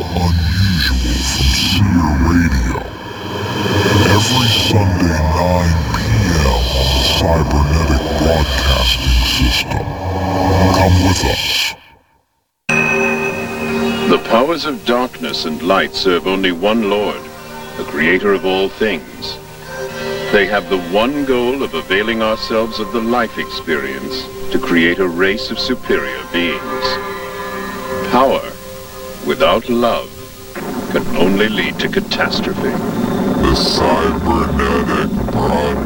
Unusual from Seer Radio. Every Sunday 9 p.m. on the Cybernetic Broadcasting System. Come with us. The powers of darkness and light serve only one Lord, the creator of all things. They have the one goal of availing ourselves of the life experience to create a race of superior beings. Power without love can only lead to catastrophe. The Cybernetic Broadcasting